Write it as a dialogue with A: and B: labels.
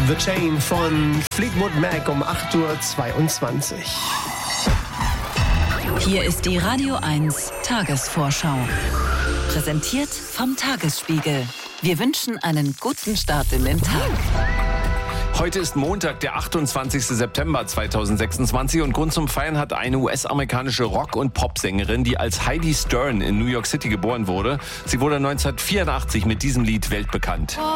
A: The Chain von Fleetwood Mac um 8:22 Uhr.
B: Hier ist die Radio 1 Tagesvorschau. Präsentiert vom Tagesspiegel. Wir wünschen einen guten Start in den Tag.
C: Heute ist Montag, der 28. September 2026 und Grund zum Feiern hat eine US-amerikanische Rock- und Popsängerin, die als Heidi Stern in New York City geboren wurde. Sie wurde 1984 mit diesem Lied weltbekannt.